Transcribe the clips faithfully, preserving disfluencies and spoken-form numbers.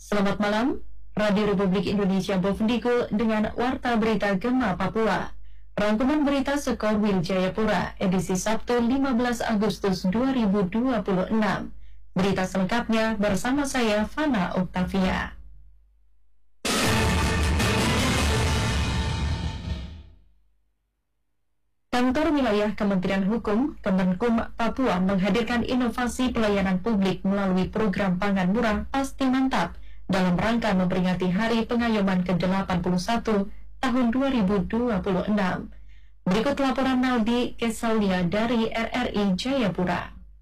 Selamat malam, Radio Republik Indonesia Bofendigo dengan Warta Berita Gema Papua. Rangkuman berita Sekorwil Jayapura, edisi Sabtu lima belas Agustus dua ribu dua puluh enam. Berita selengkapnya bersama saya, Fana Oktavia. Kantor Wilayah Kementerian Hukum, Kemenkum Papua menghadirkan inovasi pelayanan publik melalui program Pangan Murah Pasti Mantap dalam rangka memperingati Hari Pengayoman ke delapan puluh satu tahun dua ribu dua puluh enam. Berikut laporan Naldi Kesalia dari R R I Jayapura.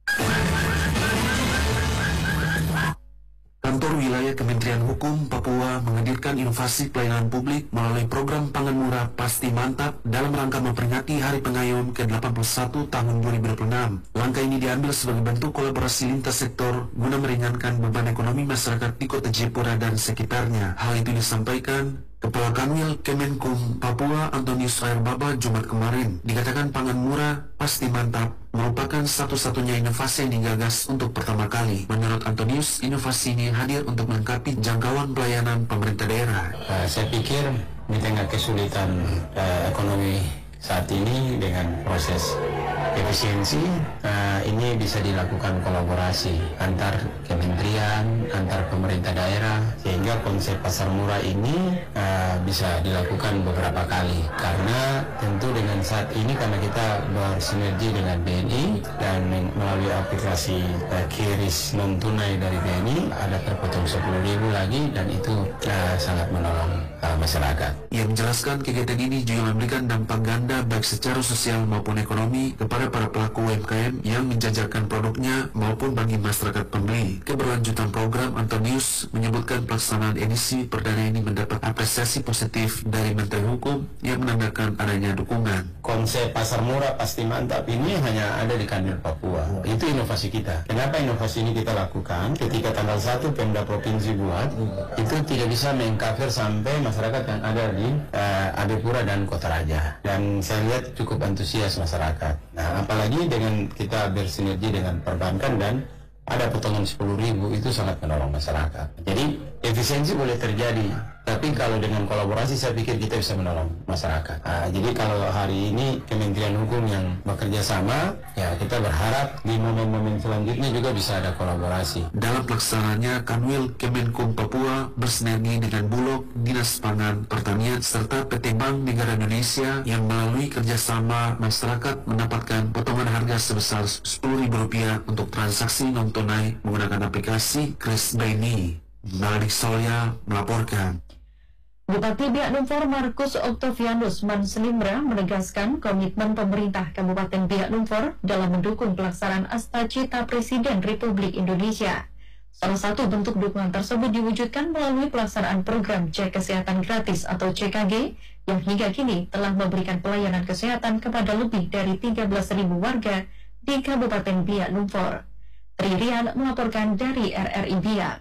Kantor Wilayah Kementerian Hukum Papua menghadirkan inovasi pelayanan publik melalui program Pangan Murah Pasti Mantap dalam rangka memperingati Hari Pengayom ke delapan puluh satu tahun dua ribu dua puluh enam. Langkah ini diambil sebagai bentuk kolaborasi lintas sektor guna meringankan beban ekonomi masyarakat di Kota Jayapura dan sekitarnya. Hal itu disampaikan Kepala Kanwil Kemenkum Papua Antonius Airbaba Jumat kemarin. Dikatakan pangan murah pasti mantap merupakan satu-satunya inovasi yang digagas untuk pertama kali. Menurut Antonius, inovasi ini hadir untuk melengkapi jangkauan pelayanan pemerintah daerah. Uh, saya pikir di tengah kesulitan uh, ekonomi saat ini dengan proses efisiensi, uh, ini bisa dilakukan kolaborasi antar kementerian, antar pemerintah daerah, sehingga konsep pasar murah ini uh, bisa dilakukan beberapa kali. Karena tentu dengan saat ini, karena kita bersinergi dengan B N I dan melalui aplikasi uh, kiris non tunai dari B N I, ada terpotong sepuluh ribu lagi, dan itu uh, sangat menolong uh, masyarakat. Ia menjelaskan kegiatan ini juga memberikan dampak ganda baik secara sosial maupun ekonomi kepada para pelaku U M K M yang menjajakan produknya maupun bagi masyarakat pembeli. Keberlanjutan program, Antonius menyebutkan pelaksanaan edisi perdana ini mendapat apresiasi positif dari Menteri Hukum yang menandakan adanya dukungan. Konsep pasar murah pasti mantap ini hanya ada di Kanwil Papua. Itu inovasi kita. Kenapa inovasi ini kita lakukan? Ketika tanggal satu Pemda Provinsi buat, itu tidak bisa mengcover sampai masyarakat yang ada di uh, Adipura dan Kota Raja. Dan saya lihat cukup antusias masyarakat. Nah, apalagi dengan kita bersinergi dengan perbankan dan ada potongan sepuluh ribu, itu sangat menolong masyarakat. Jadi efisiensi boleh terjadi, tapi kalau dengan kolaborasi saya pikir kita bisa menolong masyarakat. Nah, jadi kalau hari ini Kementerian Hukum yang bekerja sama, ya kita berharap di momen-momen selanjutnya juga bisa ada kolaborasi. Dalam pelaksanaannya, Kanwil Kemenkum Papua bersinergi dengan Bulog, Dinas Pangan, Pertanian, serta P T Bank Negara Indonesia yang melalui kerjasama masyarakat mendapatkan potongan harga sebesar sepuluh ribu rupiah untuk transaksi non-tunai menggunakan aplikasi Kris B N I. Naldi Kesalia melaporkan. Bupati Biak Numfor Markus Octavianus Manslimra menegaskan komitmen pemerintah Kabupaten Biak Numfor dalam mendukung pelaksanaan Astacita Presiden Republik Indonesia. Salah satu bentuk dukungan tersebut diwujudkan melalui pelaksanaan program Cek Kesehatan Gratis atau C K G yang hingga kini telah memberikan pelayanan kesehatan kepada lebih dari tiga belas ribu warga di Kabupaten Biak Numfor. Tri Rian melaporkan dari R R I Biak.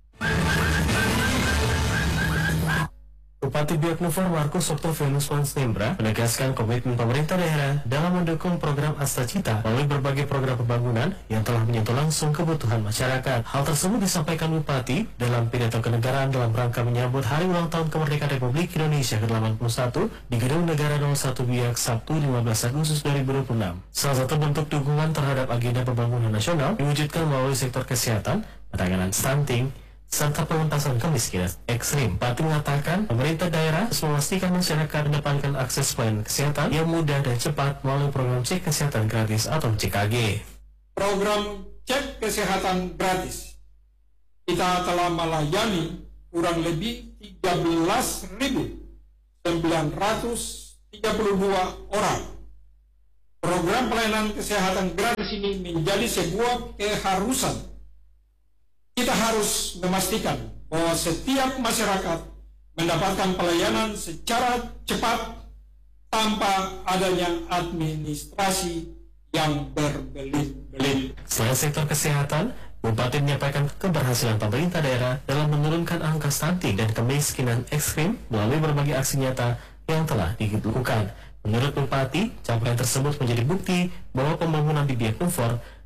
Bupati Biak Numfor Markus Octavianus Manslimra menegaskan komitmen pemerintah daerah dalam mendukung program Astacita melalui berbagai program pembangunan yang telah menyentuh langsung kebutuhan masyarakat. Hal tersebut disampaikan Bupati dalam pidato kenegaraan dalam rangka menyambut Hari Ulang Tahun Kemerdekaan Republik Indonesia ke delapan puluh satu di Gedung Negara nol satu Biak Sabtu lima belas Agustus dua ribu dua puluh enam. Salah satu bentuk dukungan terhadap agenda pembangunan nasional diwujudkan melalui sektor kesehatan, penanganan stunting, serta pengentasan kemiskinan ekstrim. Bupati mengatakan pemerintah daerah harus memastikan masyarakat mendapatkan akses pelayanan kesehatan yang mudah dan cepat melalui program Cek Kesehatan Gratis atau C K G. Program Cek Kesehatan Gratis kita telah melayani kurang lebih tiga belas ribu sembilan ratus tiga puluh dua orang. Program pelayanan kesehatan gratis ini menjadi sebuah keharusan. Kita harus memastikan bahwa setiap masyarakat mendapatkan pelayanan secara cepat tanpa adanya administrasi yang berbelit-belit. Selain sektor kesehatan, Bupati menyampaikan keberhasilan pemerintah daerah dalam menurunkan angka stunting dan kemiskinan ekstrim melalui berbagai aksi nyata yang telah dilakukan. Menurut Bupati, capaian tersebut menjadi bukti bahwa pembangunan di Biak Numfor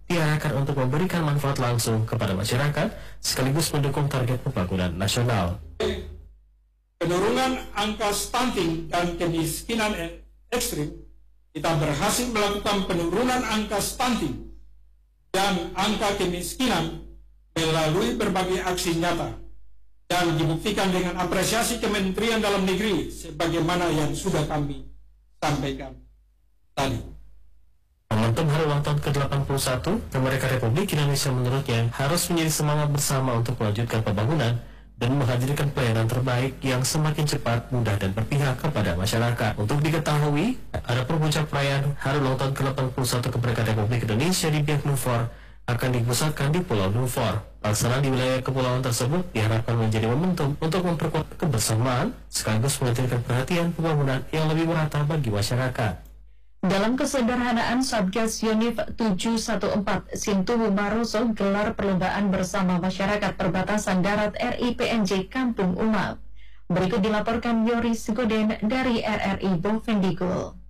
diarahkan untuk memberikan manfaat langsung kepada masyarakat sekaligus mendukung target pembangunan nasional. Penurunan angka stunting dan kemiskinan ekstrim, kita berhasil melakukan penurunan angka stunting dan angka kemiskinan melalui berbagai aksi nyata dan dibuktikan dengan apresiasi Kementerian Dalam Negeri sebagaimana yang sudah kami sampaikan tadi. Momentum hari ulang tahun ke delapan puluh satu kemerdekaan Republik Indonesia menurutnya harus menjadi semangat bersama untuk melanjutkan pembangunan dan menghadirkan pelayanan terbaik yang semakin cepat, mudah, dan berpihak kepada masyarakat. Untuk diketahui, ada puncak perayaan hari ulang tahun ke delapan puluh satu kemerdekaan Republik Indonesia di Biak Numfor akan dipusatkan di Pulau Numfor. Pelaksanaan di wilayah kepulauan tersebut diharapkan menjadi momentum untuk memperkuat kebersamaan sekaligus menghadirkan perhatian pembangunan yang lebih merata bagi masyarakat. Dalam kesederhanaan, Satgas Yonif tujuh satu empat Sintuwu Maroso gelar perlombaan bersama masyarakat perbatasan darat R I P N J Kampung Umap. Berikut dilaporkan Yoris Goden dari R R I Bovendigul.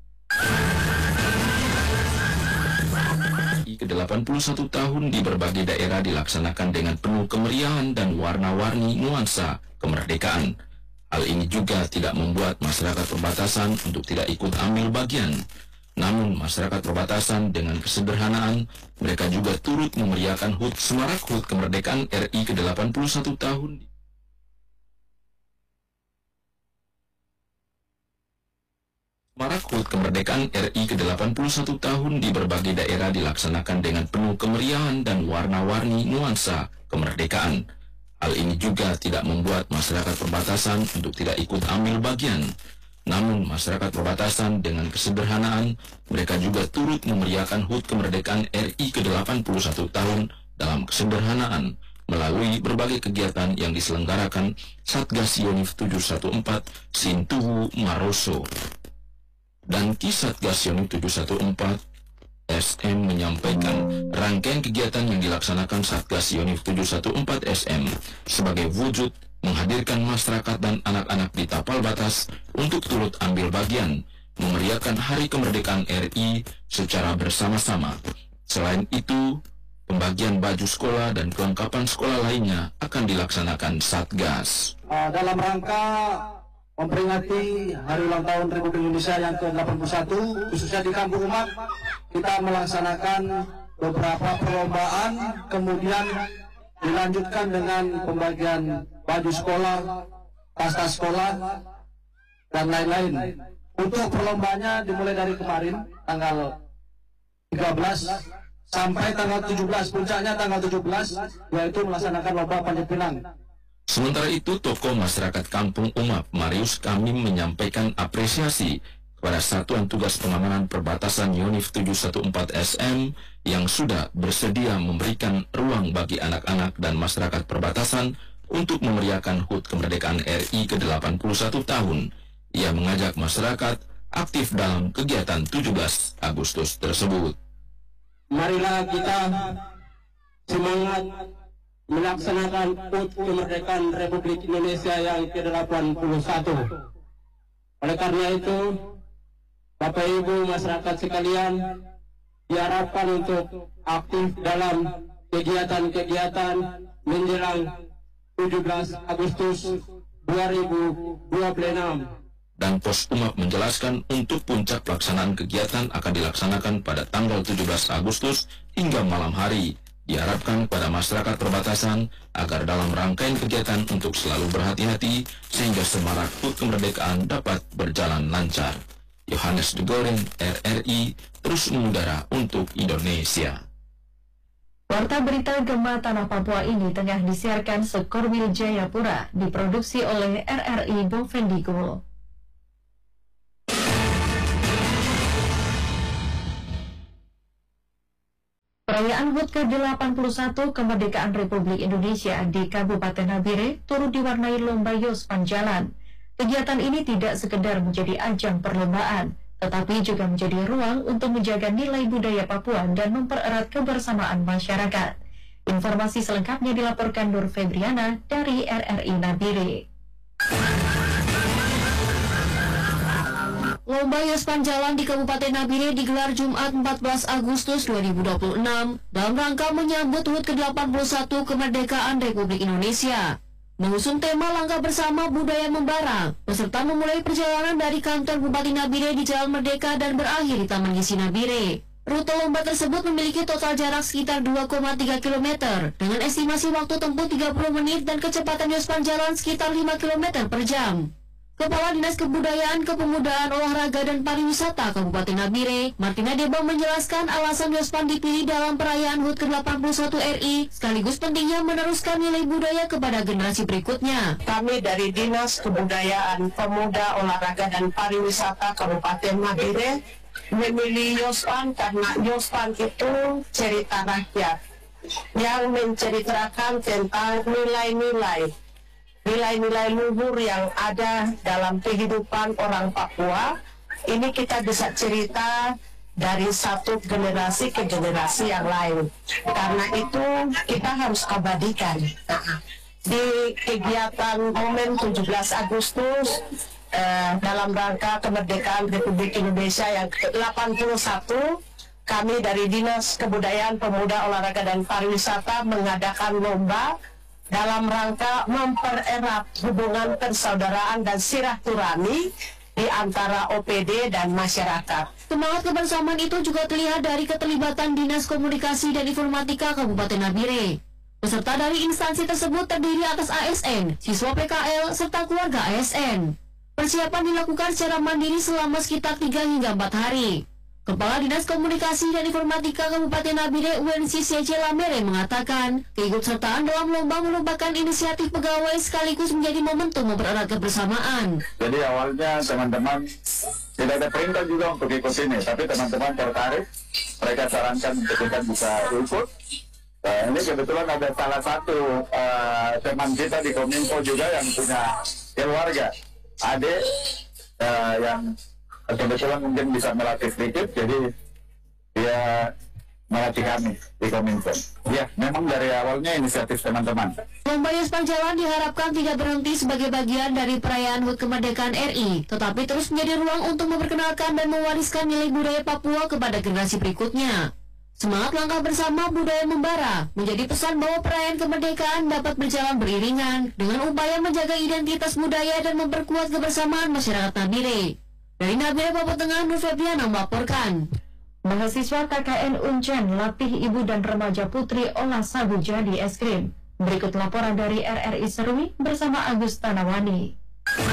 Ke delapan puluh satu tahun di berbagai daerah dilaksanakan dengan penuh kemeriahan dan warna-warni nuansa kemerdekaan. Hal ini juga tidak membuat masyarakat perbatasan untuk tidak ikut ambil bagian. Namun masyarakat perbatasan dengan kesederhanaan, mereka juga turut memeriahkan H U T Semarak H U T Kemerdekaan R I ke delapan puluh satu tahun. Semarak H U T Kemerdekaan R I ke delapan puluh satu tahun di berbagai daerah dilaksanakan dengan penuh kemeriahan dan warna-warni nuansa kemerdekaan. Hal ini juga tidak membuat masyarakat perbatasan untuk tidak ikut ambil bagian. Namun masyarakat perbatasan dengan kesederhanaan, mereka juga turut memeriahkan H U T Kemerdekaan R I ke delapan puluh satu tahun dalam kesederhanaan melalui berbagai kegiatan yang diselenggarakan Satgas Yonif tujuh satu empat Sintuwu Maroso. Dan Ki Satgas Yonif tujuh satu empat S M menyampaikan rangkaian kegiatan yang dilaksanakan Satgas Yonif tujuh satu empat S M sebagai wujud menghadirkan masyarakat dan anak-anak di tapal batas untuk turut ambil bagian memeriahkan Hari Kemerdekaan R I secara bersama-sama. Selain itu, pembagian baju sekolah dan kelengkapan sekolah lainnya akan dilaksanakan Satgas. Uh, dalam rangka memperingati Hari Ulang Tahun Republik Indonesia yang ke delapan puluh satu, khususnya di Kampung Umap, kita melaksanakan beberapa perlombaan, kemudian dilanjutkan dengan pembagian baju sekolah, tas-tas sekolah, dan lain-lain. Untuk perlombanya dimulai dari kemarin, tanggal tiga belas sampai tanggal tujuh belas, puncaknya tanggal tujuh belas, yaitu melaksanakan lomba panjat pinang. Sementara itu, tokoh masyarakat Kampung Umap, Marius Kamim, menyampaikan apresiasi kepada Satuan Tugas Pengamanan Perbatasan Yonif tujuh satu empat S M yang sudah bersedia memberikan ruang bagi anak-anak dan masyarakat perbatasan untuk memeriahkan H U T Kemerdekaan R I ke delapan puluh satu tahun. Ia mengajak masyarakat aktif dalam kegiatan tujuh belas Agustus tersebut. Marilah kita semangat melaksanakan H U T Kemerdekaan Republik Indonesia yang ke delapan puluh satu. Oleh karena itu, Bapak Ibu masyarakat sekalian, diharapkan untuk aktif dalam kegiatan-kegiatan menjelang tujuh belas Agustus dua ribu dua puluh enam. Dan Pos Umap menjelaskan untuk puncak pelaksanaan kegiatan akan dilaksanakan pada tanggal tujuh belas Agustus hingga malam hari. Diharapkan pada masyarakat perbatasan agar dalam rangkaian kegiatan untuk selalu berhati-hati sehingga semarak H U T Kemerdekaan dapat berjalan lancar. Yohanes De Goren, R R I, terus mengudara untuk Indonesia. Warta berita Gema Tanah Papua ini tengah disiarkan Sekorwil Jayapura, diproduksi oleh R R I Bovendigul. Perayaan H U T ke delapan puluh satu Kemerdekaan Republik Indonesia di Kabupaten Nabire turut diwarnai lomba Yos Panjalan. Kegiatan ini tidak sekedar menjadi ajang perlombaan, tetapi juga menjadi ruang untuk menjaga nilai budaya Papua dan mempererat kebersamaan masyarakat. Informasi selengkapnya dilaporkan Nur Febriana dari R R I Nabire. Lomba Yospan Jalan di Kabupaten Nabire digelar Jumat empat belas Agustus dua ribu dua puluh enam dalam rangka menyambut H U T ke delapan puluh satu kemerdekaan Republik Indonesia. Mengusung tema Langkah Bersama Budaya Membara, peserta memulai perjalanan dari kantor Bupati Nabire di Jalan Merdeka dan berakhir di Taman Gizi Nabire. Rute lomba tersebut memiliki total jarak sekitar dua koma tiga kilometer dengan estimasi waktu tempuh tiga puluh menit dan kecepatan Yospan Jalan sekitar lima kilometer per jam. Kepala Dinas Kebudayaan, Kepemudaan, Olahraga, dan Pariwisata Kabupaten Nabire, Martina Debang menjelaskan alasan Yospan dipilih dalam perayaan H U T ke delapan puluh satu R I, sekaligus pentingnya meneruskan nilai budaya kepada generasi berikutnya. Kami dari Dinas Kebudayaan, Pemuda, Olahraga, dan Pariwisata Kabupaten Nabire memilih Yospan karena Yospan itu cerita rakyat yang menceritakan tentang nilai-nilai nilai-nilai luhur yang ada dalam kehidupan orang Papua. Ini kita bisa cerita dari satu generasi ke generasi yang lain. Karena itu kita harus abadikan. Nah, di kegiatan momen tujuh belas Agustus eh, dalam rangka kemerdekaan Republik Indonesia yang ke delapan puluh satu, kami dari Dinas Kebudayaan, Pemuda, Olahraga, dan Pariwisata mengadakan lomba dalam rangka mempererat hubungan persaudaraan dan silaturahmi di antara O P D dan masyarakat. Semangat kebersamaan itu juga terlihat dari keterlibatan Dinas Komunikasi dan Informatika Kabupaten Nabire. Peserta dari instansi tersebut terdiri atas A S N, siswa P K L, serta keluarga A S N. Persiapan dilakukan secara mandiri selama sekitar tiga hingga empat hari. Kepala Dinas Komunikasi dan Informatika Kabupaten Nabire U N C C C Lamere mengatakan, keikutsertaan dalam lomba merupakan inisiatif pegawai sekaligus menjadi momentum mempererat kebersamaan. Jadi awalnya teman-teman tidak ada perintah juga untuk ikut ini, tapi teman-teman tertarik, mereka sarankan untuk kita bisa ikut. Nah, ini kebetulan ada salah satu uh, teman kita di Kominfo juga yang punya keluarga, adik uh, yang kebetulan mungkin bisa melatih sedikit, jadi dia melatih kami di Kominfo. Ya, memang dari awalnya inisiatif teman-teman. Lomba Yospan Jalan diharapkan tidak berhenti sebagai bagian dari perayaan H U T Kemerdekaan R I, tetapi terus menjadi ruang untuk memperkenalkan dan mewariskan nilai budaya Papua kepada generasi berikutnya. Semangat Langkah Bersama Budaya Membara menjadi pesan bahwa perayaan kemerdekaan dapat berjalan beriringan dengan upaya menjaga identitas budaya dan memperkuat kebersamaan masyarakat Nabire. Dari Nabire, Papua Tengah, Nur Febriana melaporkan. Mahasiswa K K N Uncen latih ibu dan remaja putri olah sagu jadi es krim. Berikut laporan dari R R I Serui bersama Agus Tanawani.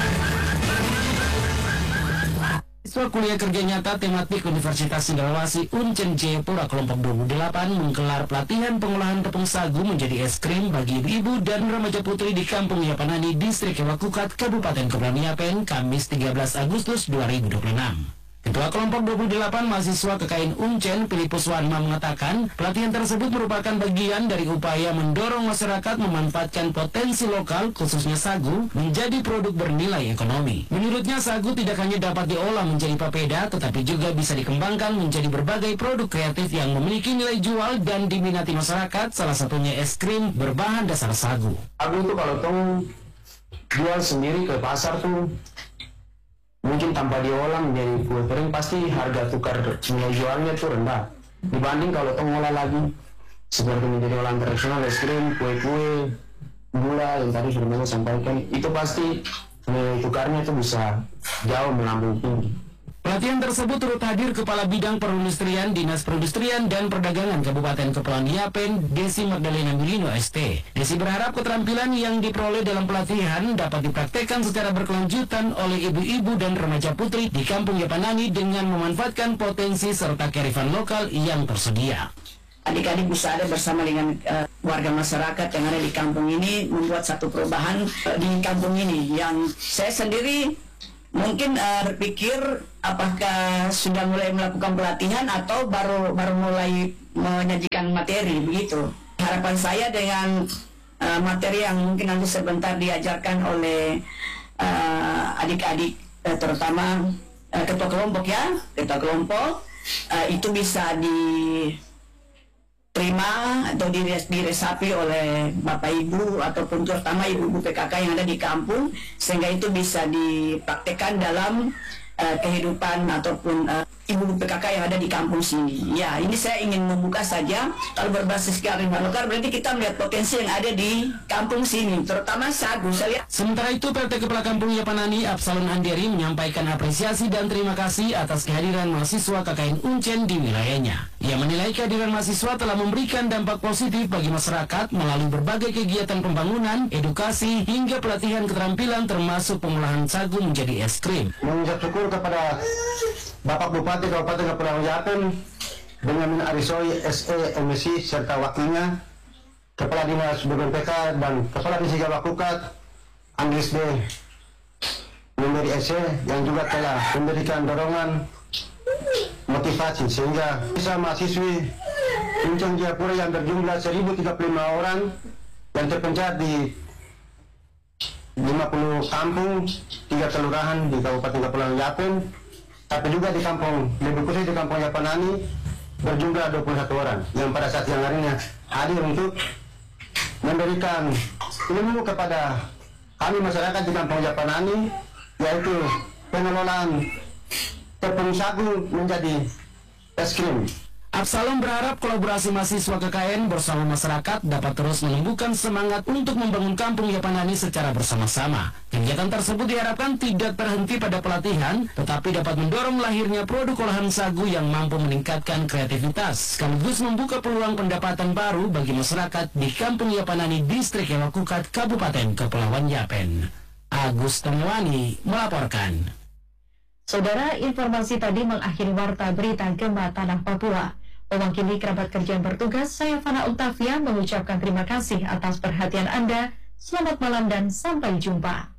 Siswa kuliah kerja nyata tematik Universitas Cendrawasih Uncen Jayapura kelompok dua puluh delapan menggelar pelatihan pengolahan tepung sagu menjadi es krim bagi ibu-ibu dan remaja putri di Kampung Yapanani, Distrik Hewakukat, Kabupaten Kepulauan Yapen, Kamis tiga belas Agustus dua ribu dua puluh enam. Ketua kelompok dua puluh delapan mahasiswa K K N Uncen, Filipus Wanma mengatakan, pelatihan tersebut merupakan bagian dari upaya mendorong masyarakat memanfaatkan potensi lokal, khususnya sagu, menjadi produk bernilai ekonomi. Menurutnya, sagu tidak hanya dapat diolah menjadi papeda, tetapi juga bisa dikembangkan menjadi berbagai produk kreatif yang memiliki nilai jual dan diminati masyarakat, salah satunya es krim berbahan dasar sagu. Sagu itu kalau tong jual sendiri ke pasar tuh, mungkin tanpa diolah menjadi kue kering, pasti harga tukar nilai jualnya itu rendah dibanding kalau tong olah lagi seperti menjadi olahan tradisional, es krim, kue-kue, gula yang tadi sudah saya sampaikan, itu pasti nilai tukarnya itu bisa jauh melambung tinggi. Pelatihan tersebut turut hadir Kepala Bidang Perindustrian Dinas Perindustrian dan Perdagangan Kabupaten Kepulauan Yapen, Desi Magdalena Milino S T. Desi berharap keterampilan yang diperoleh dalam pelatihan dapat dipraktekkan secara berkelanjutan oleh ibu-ibu dan remaja putri di Kampung Yapanani dengan memanfaatkan potensi serta kearifan lokal yang tersedia. Adik-adik bisa ada bersama dengan uh, warga masyarakat yang ada di kampung ini membuat satu perubahan uh, di kampung ini yang saya sendiri mungkin uh, berpikir apakah sudah mulai melakukan pelatihan atau baru baru mulai menyajikan materi begitu. Harapan saya dengan uh, materi yang mungkin nanti sebentar diajarkan oleh uh, adik-adik uh, terutama uh, ketua kelompok ya, ketua kelompok uh, itu bisa di terima atau diresapi oleh Bapak Ibu ataupun terutama Ibu-Ibu P K K yang ada di kampung, sehingga itu bisa dipraktekkan dalam uh, kehidupan ataupun uh, ibu P K K yang ada di kampung sini. Ya, ini saya ingin membuka saja. Kalau berbasis kearifan lokal berarti kita melihat potensi yang ada di kampung sini, terutama sagu. Saya lihat. Sementara itu, P L T Kepala Kampung Yapanani Absalon Anderi menyampaikan apresiasi dan terima kasih atas kehadiran mahasiswa K K N Uncen di wilayahnya. Ia menilai kehadiran mahasiswa telah memberikan dampak positif bagi masyarakat melalui berbagai kegiatan pembangunan, edukasi, hingga pelatihan keterampilan termasuk pengolahan sagu menjadi es krim. Mengucap syukur kepada Bapak Bupati Kabupaten Kepulauan Yapen, Benyamin Arisoy S E M Si serta wakilnya, Kepala Dinas B P K dan Kepala Divisi Gawakukat, Anggis D, Memberi S E yang juga telah memberikan dorongan motivasi sehingga bisa mahasiswi Uncen Jayapura yang berjumlah seribu tiga puluh lima orang yang terpencar di lima puluh kampung, tiga kelurahan di Kabupaten Kepulauan Yapen, tapi juga di kampung, lebih khusus di kampung Yapanani berjumlah dua puluh satu orang yang pada saat yang harinya hadir untuk memberikan ilmu kepada kami masyarakat di kampung Yapanani, yaitu pengelolaan tepung sagu menjadi es krim. Absalom berharap kolaborasi mahasiswa K K N bersama masyarakat dapat terus menumbuhkan semangat untuk membangun kampung Yapanani secara bersama-sama. Kegiatan tersebut diharapkan tidak berhenti pada pelatihan, tetapi dapat mendorong lahirnya produk olahan sagu yang mampu meningkatkan kreativitas, sekaligus membuka peluang pendapatan baru bagi masyarakat di kampung Yapanani, Distrik Yawakukat, Kabupaten Kepulauan Yapen. Agus Tanwani melaporkan. Saudara, informasi tadi mengakhiri warta berita Gema Tanah Papua. Mewakili kerabat kerja yang bertugas, saya Fana Octavia mengucapkan terima kasih atas perhatian Anda. Selamat malam dan sampai jumpa.